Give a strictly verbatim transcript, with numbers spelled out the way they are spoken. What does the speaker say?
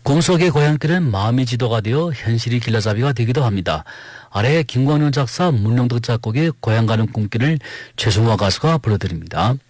꿈속의 고향길은 마음의 지도가 되어 현실이 길라잡이가 되기도 합니다. 아래 김광현 작사, 문영덕 작곡의 고향 가는 꿈길을 최승화 가수가 불러드립니다.